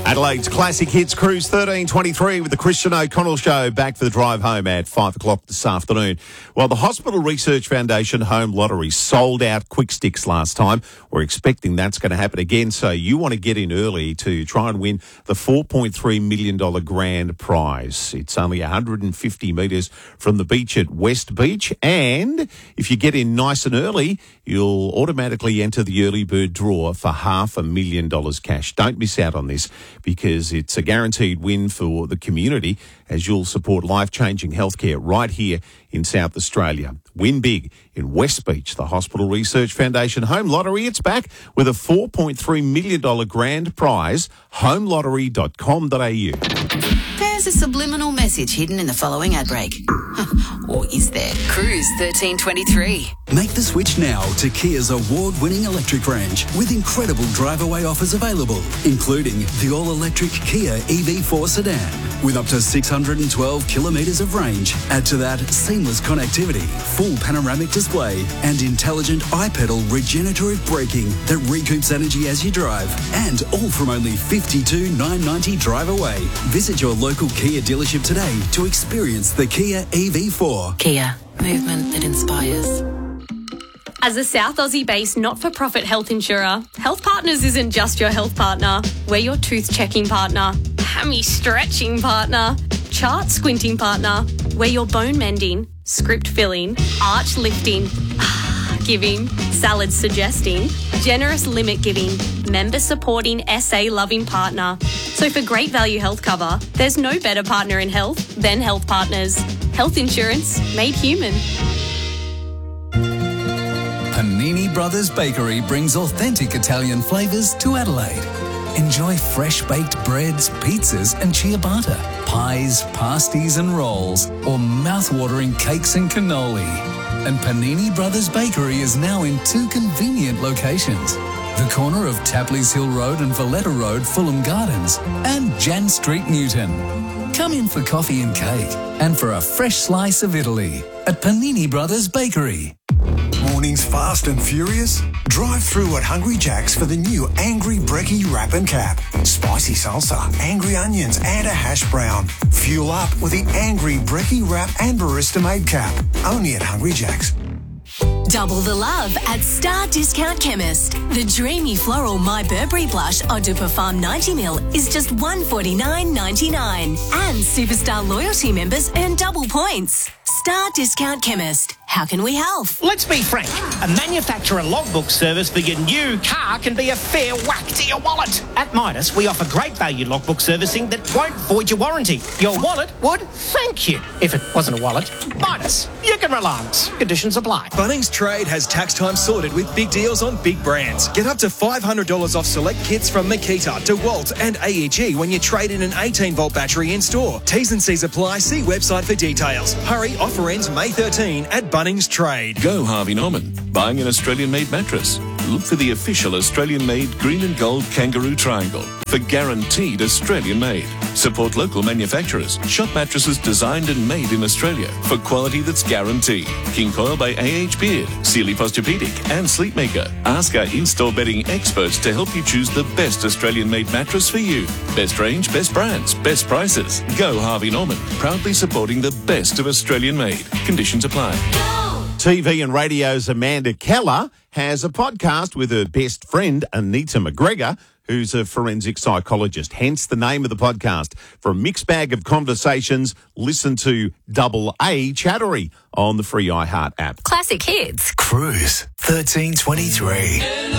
Adelaide's Classic Hits Cruise 1323 with the Christian O'Connell Show back for the drive home at 5 o'clock this afternoon. Well, the Hospital Research Foundation Home Lottery sold out quick sticks last time. We're expecting that's going to happen again, so you want to get in early to try and win the $4.3 million grand prize. It's only 150 metres from the beach at West Beach, and if you get in nice and early, you'll automatically enter the early bird draw for $500,000 cash. Don't miss out on this, because it's a guaranteed win for the community as you'll support life-changing healthcare right here in South Australia. Win big in West Beach. The Hospital Research Foundation Home Lottery, it's back with a $4.3 million grand prize. homelottery.com.au. There's a subliminal message hidden in the following ad break. Or is there? Cruise 1323. Make the switch now to Kia's award-winning electric range with incredible drive-away offers available, including the all-electric Kia EV4 sedan with up to 612 kilometres of range. Add to that seamless connectivity, full panoramic display and intelligent iPedal regenerative braking that recoups energy as you drive, and all from only $52,990 drive away. Visit your local Kia dealership today to experience the Kia EV4. Kia, movement that inspires. As a South Aussie-based not-for-profit health insurer, Health Partners isn't just your health partner. We're your tooth-checking partner, hammy-stretching partner, chart-squinting partner. We're your bone-mending, script-filling, arch-lifting, giving, salad-suggesting, generous limit-giving, member-supporting, SA-loving partner. So for great value health cover, there's no better partner in health than Health Partners. Health insurance made human. Panini Brothers Bakery brings authentic Italian flavours to Adelaide. Enjoy fresh baked breads, pizzas and ciabatta, pies, pasties and rolls, or mouth-watering cakes and cannoli. And Panini Brothers Bakery is now in 2 convenient locations: the corner of Tapley's Hill Road and Valletta Road, Fulham Gardens, and Jan Street, Newton. Come in for coffee and cake and for a fresh slice of Italy at Panini Brothers Bakery. Mornings fast and furious? Drive through at Hungry Jack's for the new Angry Brekkie Wrap and Cap. Spicy salsa, angry onions and a hash brown. Fuel up with the Angry Brekkie Wrap and Barista Made Cap. Only at Hungry Jack's. Double the love at Star Discount Chemist. The dreamy floral My Burberry blush Eau de Parfum 90ml is just $149.99. And Superstar loyalty members earn double points. Star Discount Chemist. How can we help? Let's be frank. A manufacturer logbook service for your new car can be a fair whack to your wallet. At Midas, we offer great value logbook servicing that won't void your warranty. Your wallet would thank you. If it wasn't a wallet, Midas. You can rely on us. Conditions apply. Bunnings Trade has tax time sorted with big deals on big brands. Get up to $500 off select kits from Makita, DeWalt and AEG when you trade in an 18-volt battery in store. T's and C's apply. See website for details. Hurry, offer ends May 13 at Bunnings Trade. Go Harvey Norman. Buying an Australian-made mattress? Look for the official Australian-made green and gold kangaroo triangle for guaranteed Australian-made. Support local manufacturers. Shop mattresses designed and made in Australia for quality that's guaranteed. King Coil by A.H. Beard, Sealy Posturepedic and Sleepmaker. Ask our in-store bedding experts to help you choose the best Australian-made mattress for you. Best range, best brands, best prices. Go Harvey Norman. Proudly supporting the best of Australian-made. Conditions apply. TV and radio's Amanda Keller has a podcast with her best friend, Anita McGregor, who's a forensic psychologist, hence the name of the podcast. For a mixed bag of conversations, listen to Double A Chattery on the free iHeart app. Classic Hits. Cruise 1323.